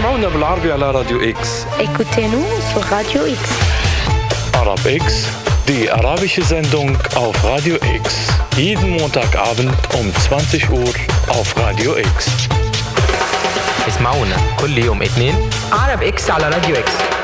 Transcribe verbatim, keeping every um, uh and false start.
سمعونا بالعربي على راديو إكس. Écoutez-nous sur Radio X. Arab X, die arabische Sendung auf Radio X. Jeden Montagabend um zwanzig Uhr auf Radio X. اسمعونا كل يوم اثنين Arab X على راديو X.